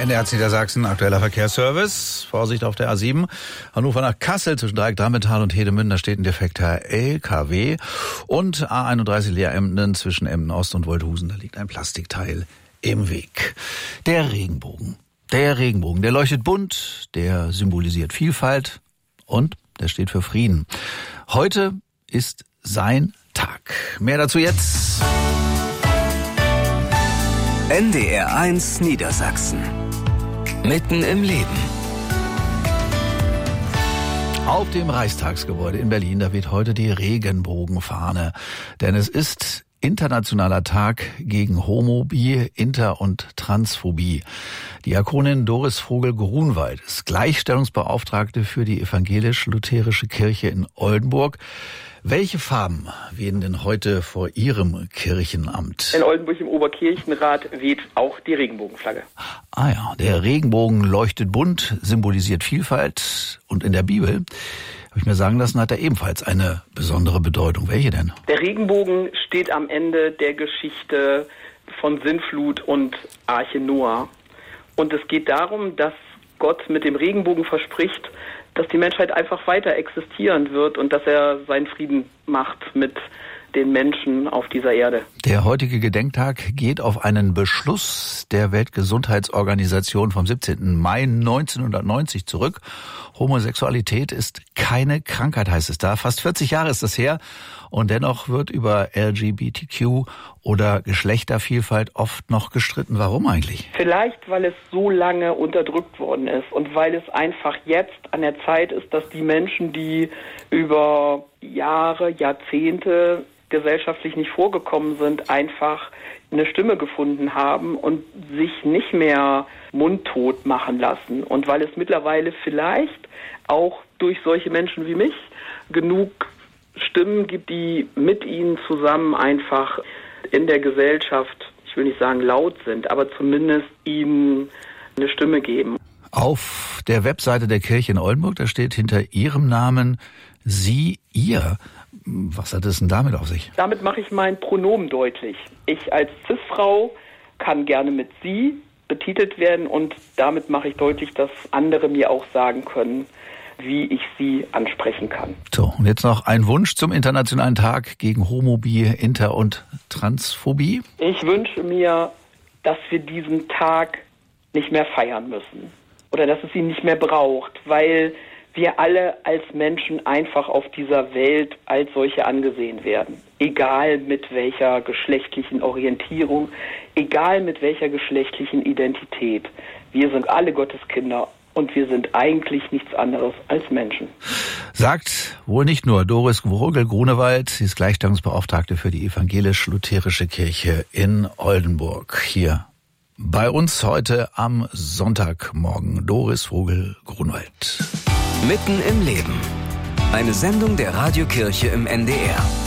NDR Niedersachsen, aktueller Verkehrsservice. Vorsicht auf der A7. Hannover nach Kassel zwischen Dreieck-Dahmetal und Hedemünde. Da steht ein defekter LKW. Und A31 Leer-Emden zwischen Emden-Ost und Wolthusen. Da liegt ein Plastikteil im Weg. Der Regenbogen. Der Regenbogen, der leuchtet bunt, der symbolisiert Vielfalt und der steht für Frieden. Heute ist sein Tag. Mehr dazu jetzt. NDR1 Niedersachsen. Mitten im Leben. Auf dem Reichstagsgebäude in Berlin, da weht heute die Regenbogenfahne. Denn es ist Internationaler Tag gegen Homophobie, Inter- und Transphobie. Diakonin Doris Vogel-Grunwald ist Gleichstellungsbeauftragte für die evangelisch-lutherische Kirche in Oldenburg. Welche Farben wehen denn heute vor Ihrem Kirchenamt? In Oldenburg im Oberkirchenrat weht auch die Regenbogenflagge. Ah ja, der Regenbogen leuchtet bunt, symbolisiert Vielfalt. Und in der Bibel, habe ich mir sagen lassen, hat er ebenfalls eine besondere Bedeutung. Welche denn? Der Regenbogen steht am Ende der Geschichte von Sintflut und Arche Noah. Und es geht darum, dass Gott mit dem Regenbogen verspricht, dass die Menschheit einfach weiter existieren wird und dass er seinen Frieden macht mit den Menschen auf dieser Erde. Der heutige Gedenktag geht auf einen Beschluss der Weltgesundheitsorganisation vom 17. Mai 1990 zurück. Homosexualität ist keine Krankheit, heißt es da. Fast 40 Jahre ist das her. Und dennoch wird über LGBTQ oder Geschlechtervielfalt oft noch gestritten. Warum eigentlich? Vielleicht, weil es so lange unterdrückt worden ist und weil es einfach jetzt an der Zeit ist, dass die Menschen, die über Jahre, Jahrzehnte gesellschaftlich nicht vorgekommen sind, einfach eine Stimme gefunden haben und sich nicht mehr mundtot machen lassen. Und weil es mittlerweile vielleicht auch durch solche Menschen wie mich genug Stimmen gibt, die mit ihnen zusammen einfach in der Gesellschaft, ich will nicht sagen laut sind, aber zumindest ihnen eine Stimme geben. Auf der Webseite der Kirche in Oldenburg, da steht hinter Ihrem Namen Sie, Ihr. Was hat es denn damit auf sich? Damit mache ich mein Pronomen deutlich. Ich als Cis-Frau kann gerne mit Sie betitelt werden und damit mache ich deutlich, dass andere mir auch sagen können, wie ich sie ansprechen kann. So, und jetzt noch ein Wunsch zum Internationalen Tag gegen Homophobie, Inter- und Transphobie. Ich wünsche mir, dass wir diesen Tag nicht mehr feiern müssen oder dass es ihn nicht mehr braucht, weil wir alle als Menschen einfach auf dieser Welt als solche angesehen werden. Egal mit welcher geschlechtlichen Orientierung, egal mit welcher geschlechtlichen Identität. Wir sind alle Gottes Kinder und wir sind eigentlich nichts anderes als Menschen. Sagt wohl nicht nur Doris Vogel-Grunewald, sie ist Gleichstellungsbeauftragte für die evangelisch-lutherische Kirche in Oldenburg. Hier bei uns heute am Sonntagmorgen Doris Vogel-Grunewald. Mitten im Leben. Eine Sendung der Radiokirche im NDR.